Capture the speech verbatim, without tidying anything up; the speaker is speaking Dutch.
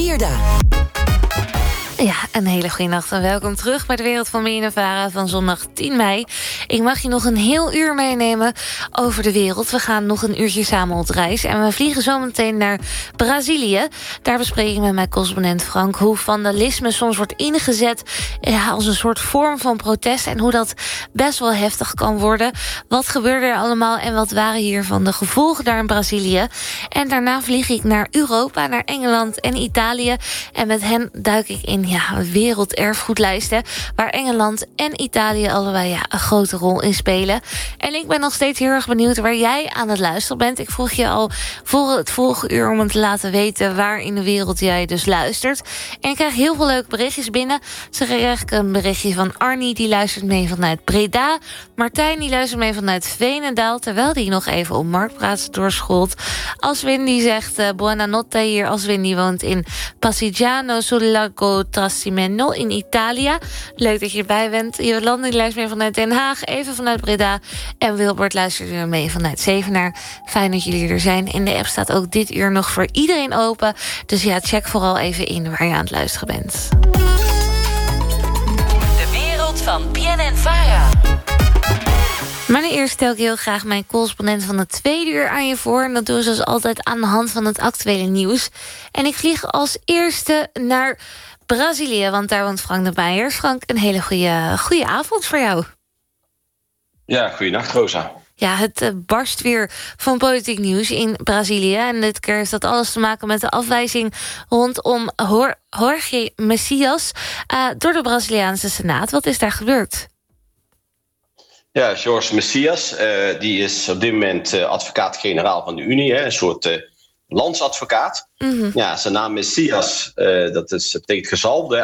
Wierda. Ja, een hele goede nacht en welkom terug bij de Wereld van BNNVARA van zondag tien mei. Ik mag je nog een heel uur meenemen over de wereld. We gaan nog een uurtje samen op reis en we vliegen zo meteen naar Brazilië. Daar bespreek ik met mijn correspondent Frank hoe vandalisme soms wordt ingezet ja, als een soort vorm van protest en hoe dat best wel heftig kan worden. Wat gebeurde er allemaal en wat waren hiervan de gevolgen daar in Brazilië? En daarna vlieg ik naar Europa, naar Engeland en Italië. En met hen duik ik in ja, werelderfgoedlijsten, waar Engeland en Italië allebei ja, een grote rol in spelen. En ik ben nog steeds heel erg benieuwd waar jij aan het luisteren bent. Ik vroeg je al voor het vorige uur om me te laten weten waar in de wereld jij dus luistert. En ik krijg heel veel leuke berichtjes binnen. Zo krijg ik een berichtje van Arnie, die luistert mee vanuit Breda. Martijn, die luistert mee vanuit Veenendaal, terwijl die nog even op Marktplaats doorschold. Aswin, die zegt uh, buonanotte hier. Aswin, die woont in Passigiano sul Lago Trasimeno in Italië. Leuk dat je erbij bent. Jolande, die luistert mee vanuit Den Haag, even vanuit Breda. En Wilbert luistert weer mee vanuit Zevenaar. Fijn dat jullie er zijn. En de app staat ook dit uur nog voor iedereen open. Dus ja, check vooral even in waar je aan het luisteren bent. De wereld van BNNVARA. Maar nu eerst stel ik heel graag mijn correspondent van het tweede uur aan je voor. En dat doen we zoals altijd aan de hand van het actuele nieuws. En ik vlieg als eerste naar Brazilië, want daar woont Frank de Meijer. Frank, een hele goede, goede avond voor jou. Ja, goeienacht, Rosa. Ja, het uh, barst weer van politiek nieuws in Brazilië. En dit keer heeft dat alles te maken met de afwijzing rondom Jorge Messias uh, door de Braziliaanse Senaat. Wat is daar gebeurd? Ja, Jorge Messias, uh, die is op dit moment uh, advocaat-generaal van de Unie, hè, een soort uh, landsadvocaat. Mm-hmm. Ja, zijn naam Messias, uh, dat is, betekent gezalfde.